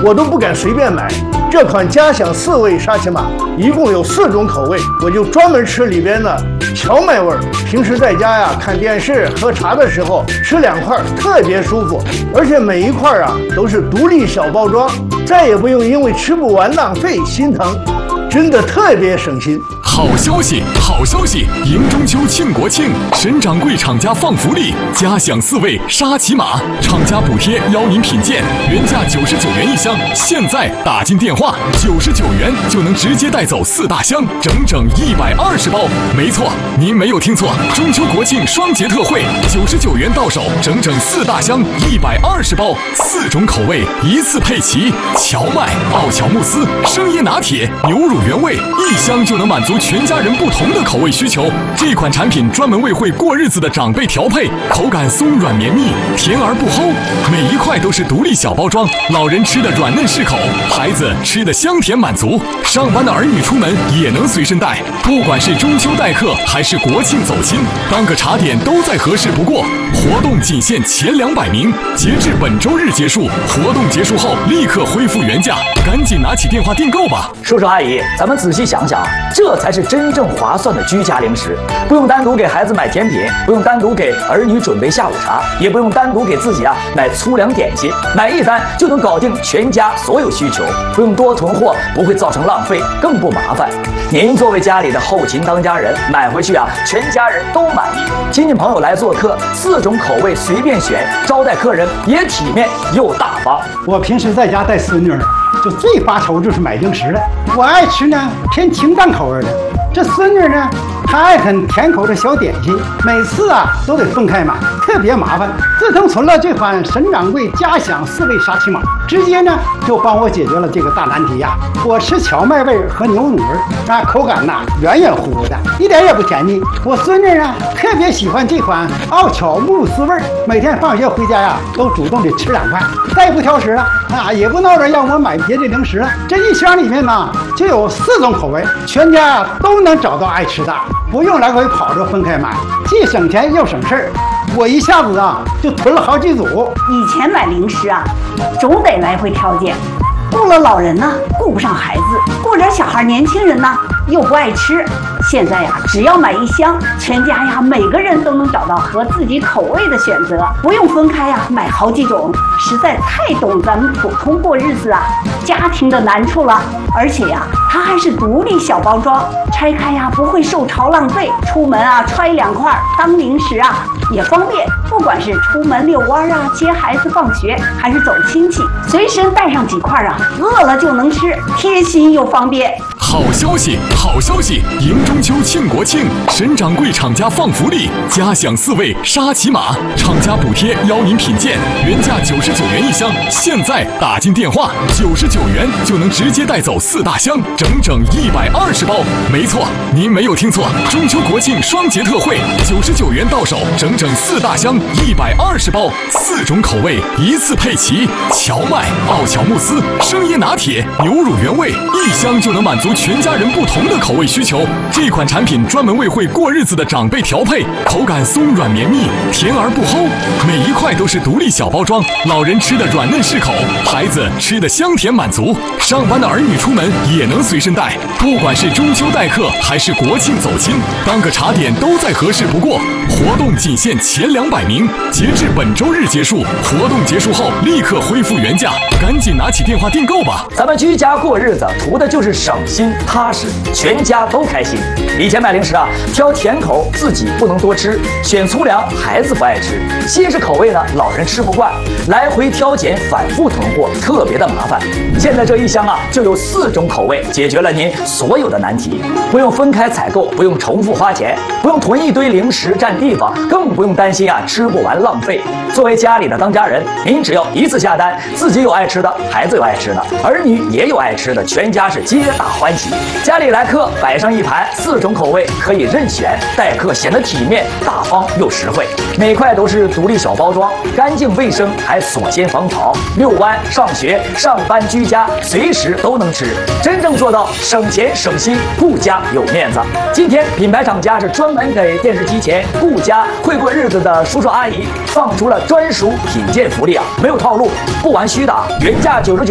我都不敢随便买。这款家享4味沙琪玛一共有4种口味，我就专门吃里边的荞麦味儿。平时在家呀看电视、喝茶的时候吃2块特别舒服，而且每一块啊都是独立小包装，再也不用因为吃不完浪费心疼，真的特别省心。 好消息，好消息！迎中秋庆国庆，沈掌柜厂家放福利，家享4味沙琪玛，厂家补贴邀您品鉴，原价99元一箱，现在打进电话，99元就能直接带走4大箱，整整120包。没错，您没有听错，中秋国庆双节特惠，99元到手，整整4大箱，120包，4种口味一次配齐，荞麦、奥乔慕斯、生椰拿铁、牛乳原味，一箱就能满足全家人不同的口味需求。这款产品专门为会过日子的长辈调配，口感松软绵密，甜而不齁，每一块都是独立小包装，老人吃的软嫩适口，孩子吃的香甜满足，上班的儿女出门也能随身带。不管是中秋待客还是国庆走亲，当个茶点都再合适不过。活动仅限前200名，截至本周日结束，活动结束后立刻恢复原价，赶紧拿起电话订购吧。 叔叔阿姨，咱们仔细想想，这才是真正划算的居家零食，不用单独给孩子买甜品，不用单独给儿女准备下午茶，也不用单独给自己买粗粮点心，买一单就能搞定全家所有需求，不用多囤货，不会造成浪费，更不麻烦。您作为家里的后勤当家人，买回去全家人都满意。亲戚朋友来做客，4种口味随便选，招待客人也体面又大方。 我平时在家带孙女，就最发愁就是买零食了。我爱吃呢偏清淡口味的，这孙女呢她爱啃甜口的小点心，每次都得分开买，特别麻烦。自从存了这款沈掌柜家享4味沙琪玛，直接呢就帮我解决了这个大难题呀。我吃荞麦味和牛乳味，那口感圆圆乎乎的，一点也不甜腻。我孙女特别喜欢这款奥乔慕斯味，每天放学回家都主动的吃2块，再不挑食了也不闹着让我买别的零食了。这一箱里面就有4种口味，全家都能找到爱吃的，不用来回跑着分开买，既省钱又省事儿。我一下子就囤了好几组。 以前买零食总得来回挑拣，顾了老人顾不上孩子，顾着小孩年轻人又不爱吃。现在只要买1箱，全家每个人都能找到合自己口味的选择，不用分开买好几种，实在太懂咱们普通过日子家庭的难处了。而且它还是独立小包装，拆开不会受潮浪费，出门揣2块当零食也方便。不管是出门遛弯接孩子放学，还是走亲戚，随身带上几块饿了就能吃，贴心又方便。 好消息，好消息！迎中秋庆国庆，沈掌柜厂家放福利，家享4味沙琪玛，厂家补贴邀您品鉴，原价99元一箱，现在打进电话，99元就能直接带走4大箱，整整120包。没错，您没有听错，中秋国庆双节特惠，99元到手，整整4大箱，120包，4种口味一次配齐，荞麦、奥乔慕斯、生椰拿铁、牛乳原味，一箱就能满足全家人不同的口味需求。这款产品专门为会过日子的长辈调配，口感松软绵密，甜而不齁，每一块都是独立小包装，老人吃的软嫩适口，孩子吃的香甜满足，上班的儿女出门也能随身带。不管是中秋待客还是国庆走亲，当个茶点都再合适不过。活动仅限前200名，截至本周日结束，活动结束后立刻恢复原价，赶紧拿起电话订购吧。 咱们居家过日子图的就是省心踏实，全家都开心。以前买零食挑甜口自己不能多吃，选粗粮孩子不爱吃，新式口味呢老人吃不惯，来回挑拣反复囤货特别的麻烦。现在这一箱就有4种口味，解决了您所有的难题，不用分开采购，不用重复花钱，不用囤一堆零食占地方，更不用担心吃不完浪费。作为家里的当家人，您只要一次下单，自己有爱吃的，孩子有爱吃的，儿女也有爱吃的，全家是皆大欢喜。家里来客摆上一盘4种口味，可以任选，待客显得体面大方又实惠。每块都是独立小包装，干净卫生，还锁鲜防潮。遛弯、上学、上班、居家，随时都能吃，真正做到省钱省心，顾家有面子。今天品牌厂家是专门给电视机前顾家会过日子的叔叔阿姨放出了专属品鉴福利没有套路，不玩虚的，原价99。